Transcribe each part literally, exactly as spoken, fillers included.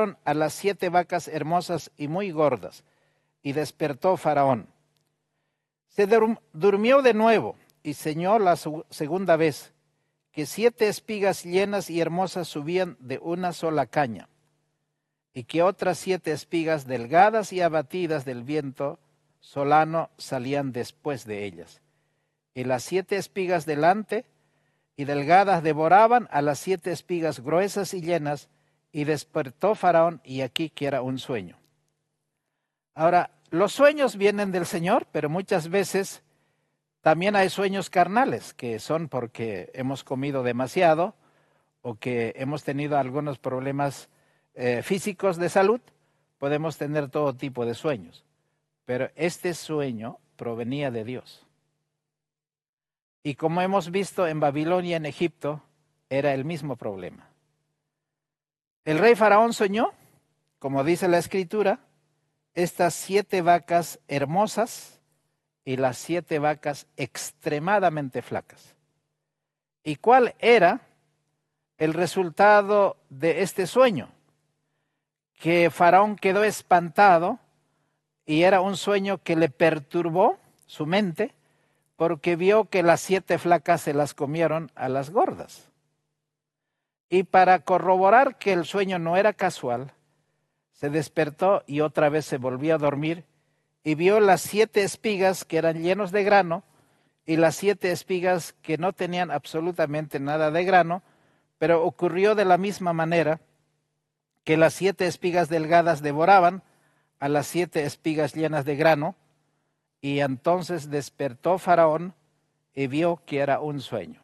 llevaron a las siete vacas hermosas y muy gordas, y despertó Faraón. Se dur- durmió de nuevo, y soñó la su- segunda vez, que siete espigas llenas y hermosas subían de una sola caña, y que otras siete espigas delgadas y abatidas del viento solano salían después de ellas. Y las siete espigas delante y delgadas devoraban a las siete espigas gruesas y llenas, y despertó Faraón, y aquí que era un sueño. Ahora, los sueños vienen del Señor, pero muchas veces también hay sueños carnales, que son porque hemos comido demasiado o que hemos tenido algunos problemas eh, físicos de salud. Podemos tener todo tipo de sueños, pero este sueño provenía de Dios. Y como hemos visto en Babilonia, en Egipto, era el mismo problema. El rey Faraón soñó, como dice la Escritura, estas siete vacas hermosas y las siete vacas extremadamente flacas. ¿Y cuál era el resultado de este sueño? Que Faraón quedó espantado, y era un sueño que le perturbó su mente, porque vio que las siete flacas se las comieron a las gordas. Y para corroborar que el sueño no era casual, se despertó y otra vez se volvió a dormir, y vio las siete espigas que eran llenos de grano y las siete espigas que no tenían absolutamente nada de grano, pero ocurrió de la misma manera que las siete espigas delgadas devoraban a las siete espigas llenas de grano, y entonces despertó Faraón y vio que era un sueño.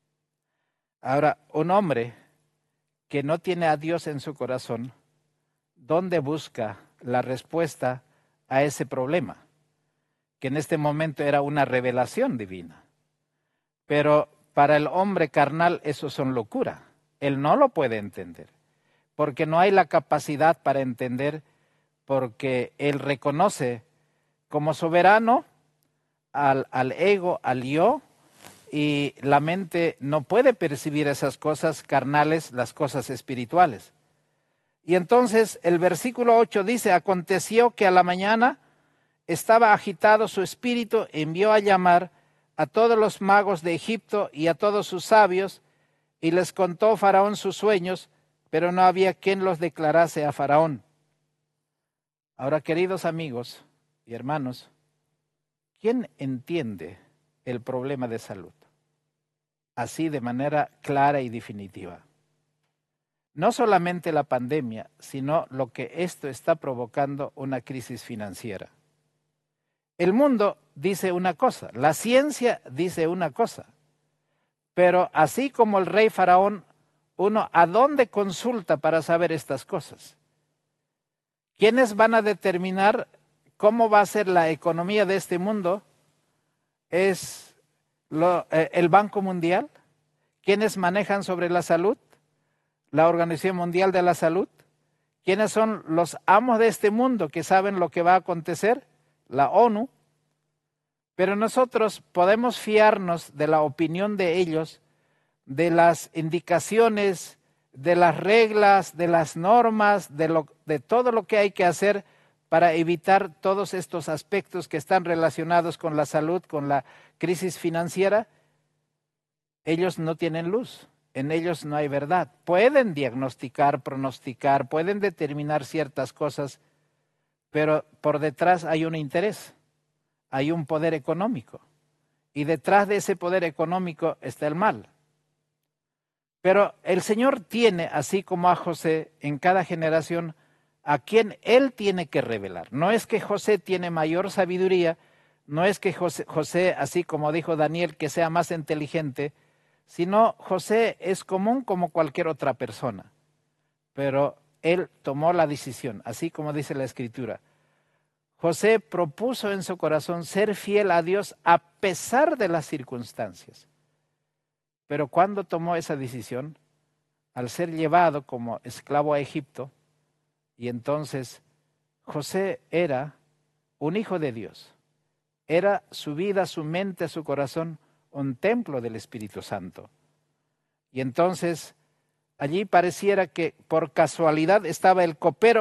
Ahora, un hombre que no tiene a Dios en su corazón, ¿dónde busca la respuesta a ese problema? Que en este momento era una revelación divina. Pero para el hombre carnal eso son locura. Él no lo puede entender, porque no hay la capacidad para entender, porque él reconoce como soberano al, al ego, al yo, y la mente no puede percibir esas cosas carnales, las cosas espirituales. Y entonces el versículo ocho dice: aconteció que a la mañana estaba agitado su espíritu, envió a llamar a todos los magos de Egipto y a todos sus sabios, y les contó Faraón sus sueños, pero no había quien los declarase a Faraón. Ahora, queridos amigos y hermanos, ¿quién entiende el problema de salud así de manera clara y definitiva? No solamente la pandemia, sino lo que esto está provocando, una crisis financiera. El mundo dice una cosa, la ciencia dice una cosa, pero así como el rey Faraón, uno, ¿a dónde consulta para saber estas cosas? ¿Quiénes van a determinar cómo va a ser la economía de este mundo? ¿Es lo, eh, el Banco Mundial? ¿Quiénes manejan sobre la salud? ¿La Organización Mundial de la Salud? ¿Quiénes son los amos de este mundo que saben lo que va a acontecer? La ONU. Pero nosotros podemos fiarnos de la opinión de ellos, de las indicaciones, de las reglas, de las normas, de, lo, de todo lo que hay que hacer para evitar todos estos aspectos que están relacionados con la salud, con la crisis financiera. Ellos no tienen luz, en ellos no hay verdad. Pueden diagnosticar, pronosticar, pueden determinar ciertas cosas, pero por detrás hay un interés, hay un poder económico, y detrás de ese poder económico está el mal. Pero el Señor tiene, así como a José, en cada generación, a quien Él tiene que revelar. No es que José tiene mayor sabiduría, no es que José, José, así como dijo Daniel, que sea más inteligente, sino José es común como cualquier otra persona. Pero él tomó la decisión, así como dice la Escritura. José propuso en su corazón ser fiel a Dios a pesar de las circunstancias. Pero cuando tomó esa decisión, al ser llevado como esclavo a Egipto, y entonces José era un hijo de Dios, era su vida, su mente, su corazón, un templo del Espíritu Santo. Y entonces Allí pareciera que por casualidad estaba el copero